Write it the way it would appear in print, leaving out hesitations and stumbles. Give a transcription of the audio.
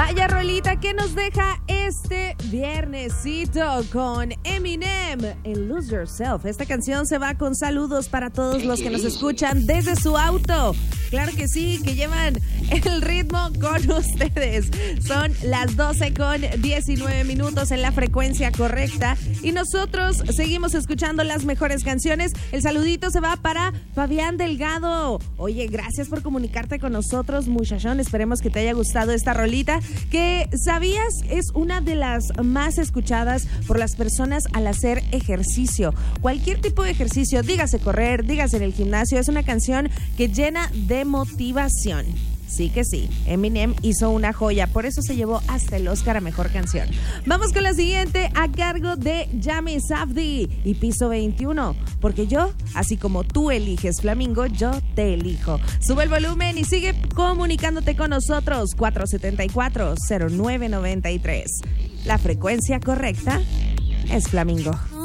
Vaya rolita que nos deja este viernesito con Eminem en Lose Yourself. Esta canción se va con saludos para todos los que nos escuchan desde su auto. Claro que sí, que llevan el ritmo con ustedes. Son las 12:19 en la frecuencia correcta y nosotros seguimos escuchando las mejores canciones. El saludito se va para Fabián Delgado. Oye, gracias por comunicarte con nosotros, muchachón. Esperemos que te haya gustado esta rolita, que sabías es una de las más escuchadas por las personas al hacer ejercicio. Cualquier tipo de ejercicio, dígase correr, dígase en el gimnasio, es una canción que llena de motivación. Sí que sí, Eminem hizo una joya, por eso se llevó hasta el Oscar a Mejor Canción. Vamos con la siguiente, a cargo de Yami Safdie y Piso 21, porque yo, así como tú eliges Flamingo, yo te elijo. Sube el volumen y sigue comunicándote con nosotros, 474-0993. La frecuencia correcta es Flamingo.